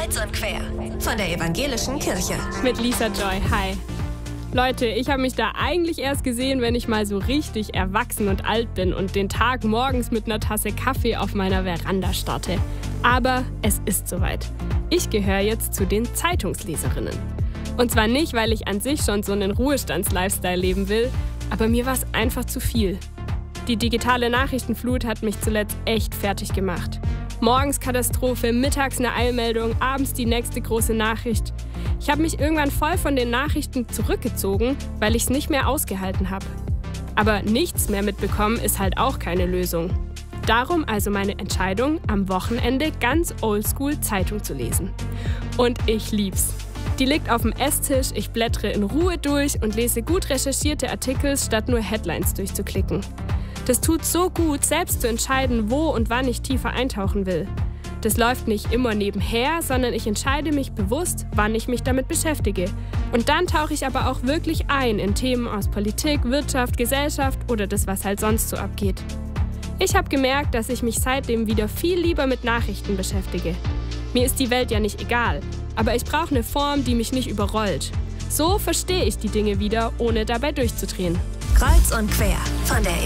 Kreuz und quer von der Evangelischen Kirche. Mit Lisa Joy. Hi. Leute, ich habe mich da eigentlich erst gesehen, wenn ich mal so richtig erwachsen und alt bin und den Tag morgens mit einer Tasse Kaffee auf meiner Veranda starte. Aber es ist soweit. Ich gehöre jetzt zu den Zeitungsleserinnen. Und zwar nicht, weil ich an sich schon so einen Ruhestands-Lifestyle leben will, aber mir war es einfach zu viel. Die digitale Nachrichtenflut hat mich zuletzt echt fertig gemacht. Morgens Katastrophe, mittags eine Eilmeldung, abends die nächste große Nachricht. Ich habe mich irgendwann voll von den Nachrichten zurückgezogen, weil ich es nicht mehr ausgehalten habe. Aber nichts mehr mitbekommen ist halt auch keine Lösung. Darum also meine Entscheidung, am Wochenende ganz oldschool Zeitung zu lesen. Und ich lieb's. Die liegt auf dem Esstisch, ich blättere in Ruhe durch und lese gut recherchierte Artikel, statt nur Headlines durchzuklicken. Das tut so gut, selbst zu entscheiden, wo und wann ich tiefer eintauchen will. Das läuft nicht immer nebenher, sondern ich entscheide mich bewusst, wann ich mich damit beschäftige. Und dann tauche ich aber auch wirklich ein in Themen aus Politik, Wirtschaft, Gesellschaft oder das, was halt sonst so abgeht. Ich habe gemerkt, dass ich mich seitdem wieder viel lieber mit Nachrichten beschäftige. Mir ist die Welt ja nicht egal, aber ich brauche eine Form, die mich nicht überrollt. So verstehe ich die Dinge wieder, ohne dabei durchzudrehen. Kreuz und quer von der